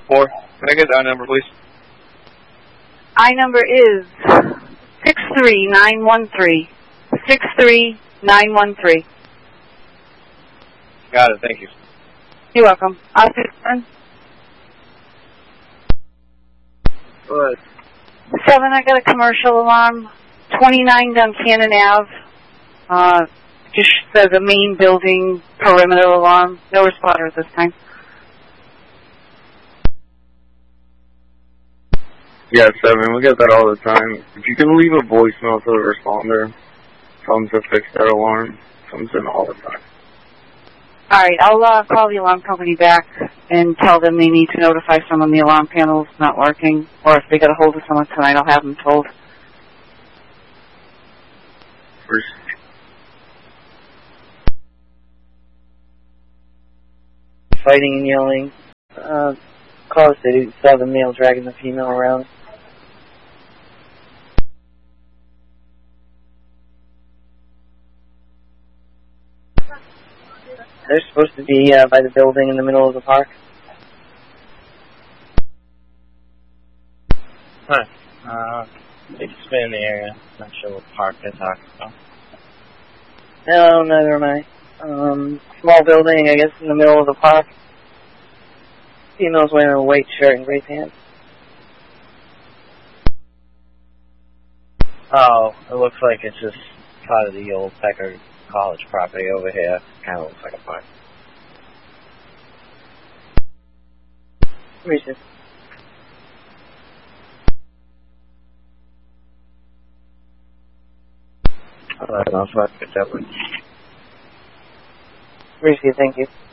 4. Can I get that number, please? I number is 63913. 63913. Got it, thank you. You're welcome. I'll see you soon. Go ahead. 7, I got a commercial alarm. 29 Duncannon Ave. Just says a main building perimeter alarm. No responder at this time. Yeah, 7, we get that all the time. If you can leave a voicemail for the responder, tell them to fix their alarm. Comes in all the time. All right, I'll call the alarm company back and tell them they need to notify someone the alarm panel's not working, or if they get a hold of someone tonight, I'll have them told. First. Fighting and yelling. Call City, saw the male dragging the female around. They're supposed to be by the building in the middle of the park. Huh. They just been in the area. Not sure what park they're talking about. No, neither am I. Small building, I guess, in the middle of the park. Female's wearing a white shirt and gray pants. Oh, it looks like it's just part of the old Becker College property over here. Kind of looks like a park. Where is it? I don't know if I picked up. Where is it? Thank you.